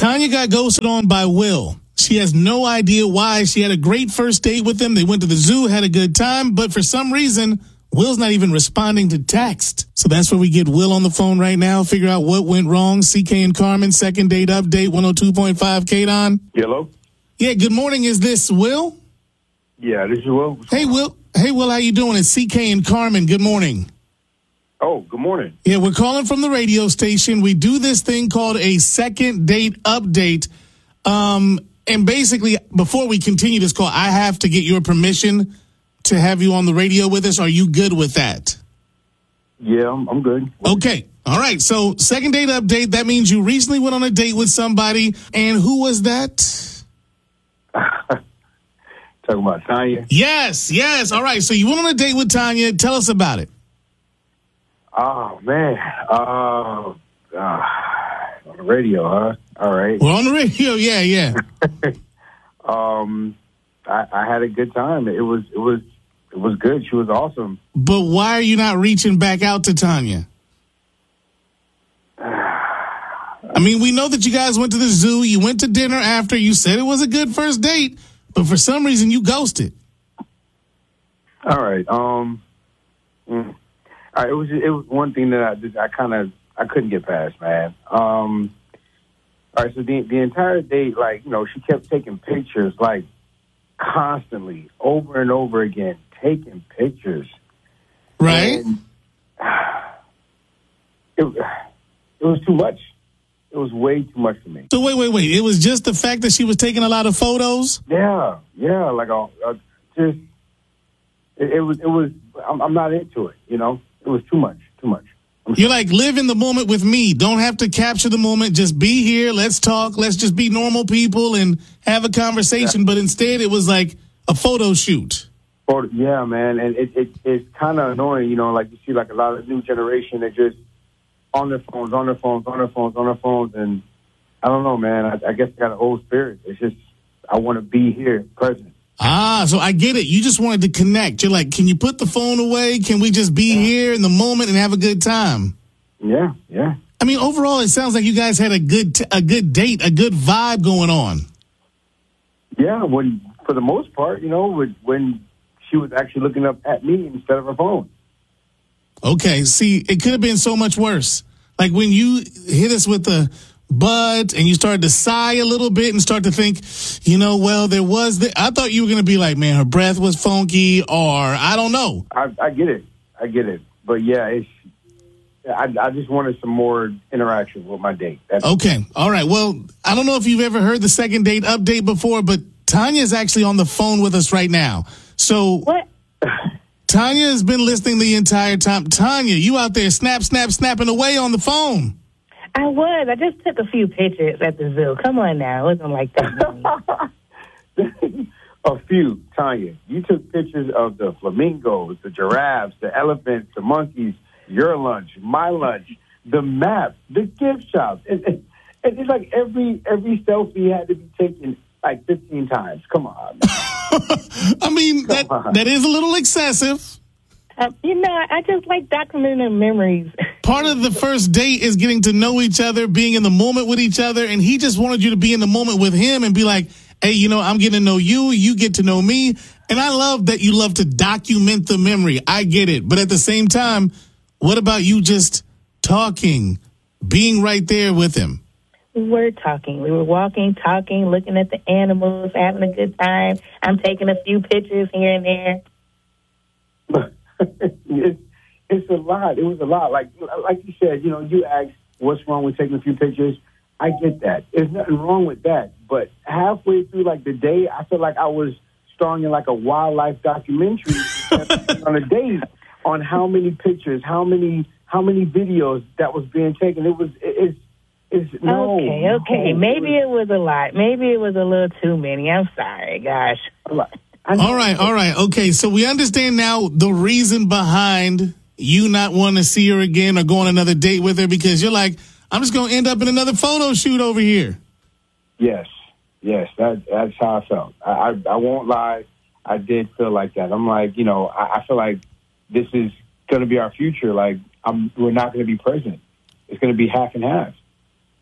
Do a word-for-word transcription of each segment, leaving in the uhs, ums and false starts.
Tanya got ghosted on by Will. She has no idea why. She had a great first date with him. They went to the zoo, had a good time, but for some reason, Will's not even responding to text. So that's where we get Will on the phone right now, figure out what went wrong. C K and Carmen, second date update, one oh two point five K-Don. Hello? Yeah, good morning. Is this Will? Yeah, this is Will. Hey, Will. Hey, Will, how you doing? It's C K and Carmen. Good morning. Oh, good morning. Yeah, we're calling from the radio station. We do this thing called a second date update. Um, and basically, before we continue this call, I have to get your permission to have you on the radio with us. Are you good with that? Yeah, I'm, I'm good. Okay. All right. So second date update, that means you recently went on a date with somebody. And who was that? Talking about Tanya? Yes. Yes. All right. So you went on a date with Tanya. Tell us about it. Oh, man. Uh, uh, on the radio, huh? All right. We're on the radio. Yeah, yeah. um, I, I had a good time. It was, it was, it was good. She was awesome. But why are you not reaching back out to Tanya? I mean, we know that you guys went to the zoo. You went to dinner after. You said it was a good first date, but for some reason you ghosted. All right. Um, mm, all right, it was it was one thing that I just I kind of I couldn't get past, man. Um, all right, so the the entire date, like you know, she kept taking pictures, like constantly, over and over again, taking pictures. Right. And, it it was too much. It was way too much for me. So wait, wait, wait. It was just the fact that she was taking a lot of photos? Yeah, yeah, like a, a just it, it was it was. I'm, I'm not into it, you know. It was too much, too much. You're like, live in the moment with me. Don't have to capture the moment. Just be here. Let's talk. Let's just be normal people and have a conversation. Yeah. But instead, it was like a photo shoot. Or, yeah, man. And it, it it's kind of annoying, you know, like you see like a lot of new generation that just on their phones, on their phones, on their phones, on their phones. And I don't know, man. I, I guess I got an old spirit. It's just I want to be here, present. Ah, so I get it. You just wanted to connect. You're like, can you put the phone away? Can we just be yeah. here in the moment and have a good time? Yeah, yeah. I mean, overall, it sounds like you guys had a good t- a good date, a good vibe going on. Yeah, when for the most part, you know, when, when she was actually looking up at me instead of her phone. Okay, see, it could have been so much worse. Like when you hit us with the but, and you started to sigh a little bit and start to think, you know, well, there was the, I thought you were going to be like, man, her breath was funky, or I don't know. I, I get it. I get it. But yeah, it's, I, I just wanted some more interaction with my date. That's okay. All right. Well, I don't know if you've ever heard the second date update before, but Tanya's actually on the phone with us right now. So what? Tanya has been listening the entire time. Tanya, you out there snap, snap, snapping away on the phone. I was. I just took a few pictures at the zoo. Come on now. It wasn't like that. A few, Tanya. You took pictures of the flamingos, the giraffes, the elephants, the monkeys, your lunch, my lunch, the map, the gift shop. It, it, it's like every every selfie had to be taken like fifteen times. Come on. I mean, that that is a little excessive. Uh, you know, I just like documenting memories. Part of the first date is getting to know each other, being in the moment with each other, and he just wanted you to be in the moment with him and be like, hey, you know, I'm getting to know you, you get to know me, and I love that you love to document the memory. I get it, but at the same time, what about you just talking, being right there with him? We were talking. We were walking, talking, looking at the animals, having a good time. I'm taking a few pictures here and there. it's, it's a lot. It was a lot. Like like you said, you know, you asked what's wrong with taking a few pictures. I get that. There's nothing wrong with that. But halfway through, like, the day, I feel like I was starring in, like, a wildlife documentary on a date on how many pictures, how many how many videos that was being taken. It was, it, it's, it's, no. Okay, okay. No, Maybe it was, it was a lot. Maybe it was a little too many. I'm sorry, gosh. A lot. All right, all right. Okay, so we understand now the reason behind you not wanting to see her again or go on another date with her, because you're like, I'm just going to end up in another photo shoot over here. Yes, yes, that, that's how I felt. I, I, I won't lie. I did feel like that. I'm like, you know, I, I feel like this is going to be our future. Like, I'm, we're not going to be present. It's going to be half and half.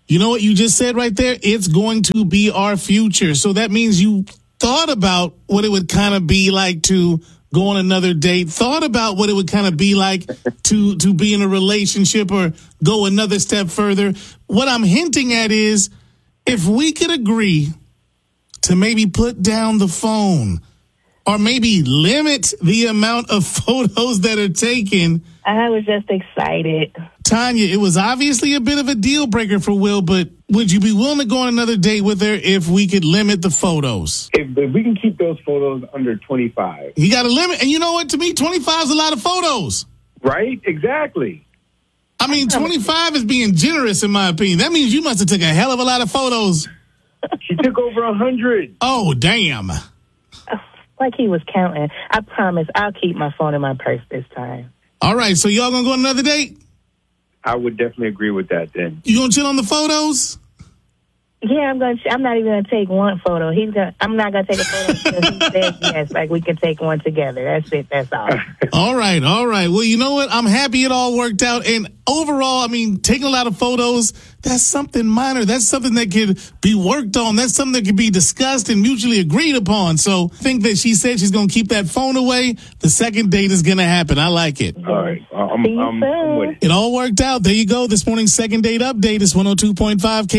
You know what you just said right there? It's going to be our future. So that means you thought about what it would kind of be like to go on another date, thought about what it would kind of be like to, to be in a relationship or go another step further. What I'm hinting at is if we could agree to maybe put down the phone or maybe limit the amount of photos that are taken. I was just excited. Tanya, it was obviously a bit of a deal breaker for Will, but would you be willing to go on another date with her if we could limit the photos? If, if we can keep those photos under twenty-five. You got to limit. And you know what? To me, twenty-five is a lot of photos. Right? Exactly. I mean, twenty-five is being generous, in my opinion. That means you must have took a hell of a lot of photos. She took over one hundred. Oh, damn. Like he was counting. I promise I'll keep my phone in my purse this time. All right, so y'all going to go on another date? I would definitely agree with that then. You going to chill on the photos? Yeah, I'm going. I'm not even going to take one photo. He's going. I'm not going to take a photo until he says yes. Like we can take one together. That's it. That's all. All right, all right. Well, you know what? I'm happy it all worked out. And overall, I mean, taking a lot of photos, that's something minor. That's something that could be worked on. That's something that could be discussed and mutually agreed upon. So I think that she said she's going to keep that phone away. The second date is going to happen. I like it. All right. I'm, I'm, I'm with it. It all worked out. There you go. This morning's second date update is one oh two point five K